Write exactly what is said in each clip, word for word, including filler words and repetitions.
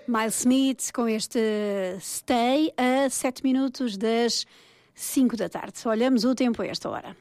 Miles Smith com este Stay a sete minutos das cinco da tarde. Olhamos o tempo a esta hora.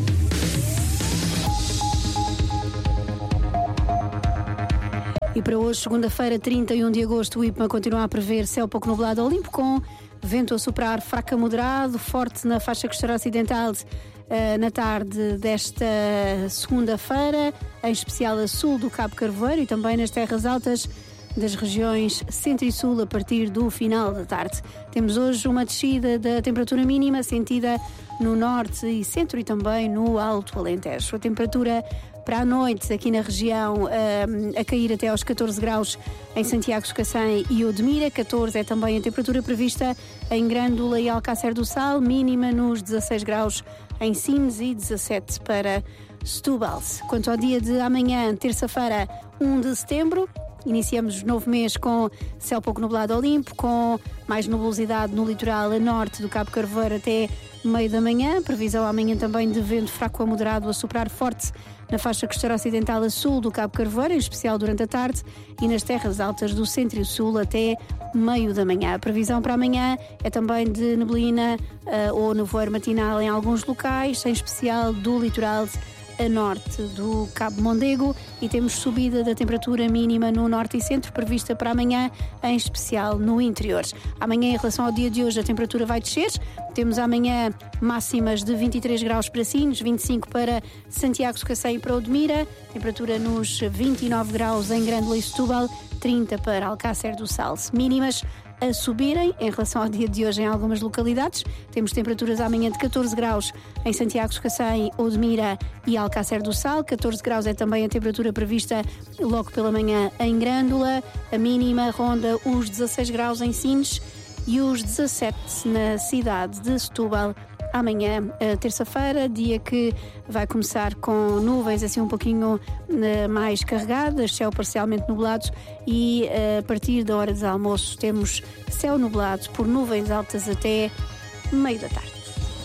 E para hoje, segunda-feira, trinta e um de agosto, o I P M A continua a prever céu pouco nublado ao limpo, com vento a soprar fraco a moderado, forte na faixa costeira ocidental uh, na tarde desta segunda-feira, em especial a sul do Cabo Carvoeiro e também nas terras altas das regiões centro e sul a partir do final da tarde. Temos hoje uma descida da temperatura mínima sentida no norte e centro e também no Alto Alentejo. A temperatura para a noite aqui na região um, a cair até aos catorze graus em Santiago de Cacém e Odmira. catorze é também a temperatura prevista em Grândola e Alcácer do Sal, mínima nos dezasseis graus em Sines e dezassete para Setúbal. Quanto ao dia de amanhã, terça-feira, um de setembro, iniciamos o novo mês com céu pouco nublado ao limpo, com mais nubosidade no litoral a norte do Cabo Carvoeiro até meio da manhã. Previsão amanhã também de vento fraco a moderado a soprar forte na faixa costeira ocidental a sul do Cabo Carvoeiro, em especial durante a tarde, e nas terras altas do centro e sul até meio da manhã. A previsão para amanhã é também de neblina uh, ou nevoeiro matinal em alguns locais, em especial do litoral a norte do Cabo Mondego, e temos subida da temperatura mínima no norte e centro prevista para amanhã, em especial no interior. Amanhã, em relação ao dia de hoje, a temperatura vai descer. Temos amanhã máximas de vinte e três graus para Sines, vinte e cinco para Santiago de Cacém e para Odmira, temperatura nos vinte e nove graus em Grândola e Setúbal, trinta para Alcácer do Sal. Mínimas a subirem em relação ao dia de hoje em algumas localidades. Temos temperaturas amanhã de catorze graus em Santiago de Cacém, Odmira e Alcácer do Sal. catorze graus é também a temperatura prevista logo pela manhã em Grândola. A mínima ronda os dezasseis graus em Sines e os dezassete na cidade de Setúbal. Amanhã, terça-feira, dia que vai começar com nuvens assim um pouquinho uh, mais carregadas, céu parcialmente nublado, e uh, a partir da hora do almoço temos céu nublado por nuvens altas até meio da tarde.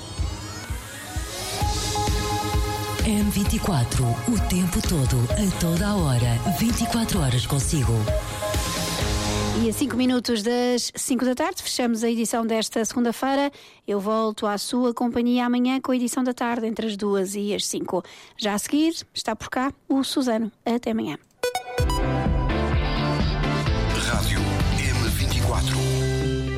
M vinte e quatro, o tempo todo, a toda a hora, vinte e quatro horas consigo. E a cinco minutos das cinco da tarde, fechamos a edição desta segunda-feira. Eu volto à sua companhia amanhã com a edição da tarde, entre as duas e as cinco. Já a seguir, está por cá o Susano. Até amanhã.